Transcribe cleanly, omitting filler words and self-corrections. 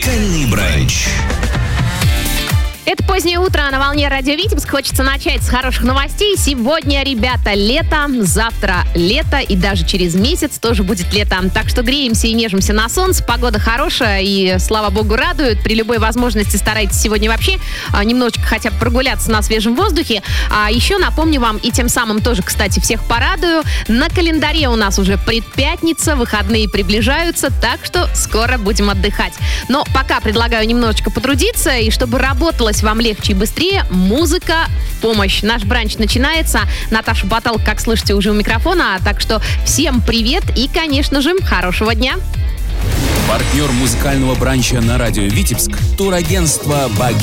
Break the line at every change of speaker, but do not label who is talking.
Музыкальный бранч.
Это позднее утро на волне радио Витебск. Хочется начать с хороших новостей. Сегодня, ребята, лето, завтра лето, и даже через месяц тоже будет лето. Так что греемся и нежимся на солнце. Погода хорошая и, слава богу, радует. При любой возможности старайтесь сегодня вообще немножечко хотя бы прогуляться на свежем воздухе. А еще напомню вам, и тем самым тоже, кстати, всех порадую. На календаре у нас уже предпятница, выходные приближаются, так что скоро будем отдыхать. Но пока предлагаю немножечко потрудиться, и чтобы работалось вам легче и быстрее, музыка в помощь. Наш бранч начинается. Наташа Баталка, как слышите, уже у микрофона. Так что всем привет и, конечно же, хорошего дня.
Партнер музыкального бранча на радио Витебск — турагентство «Баги».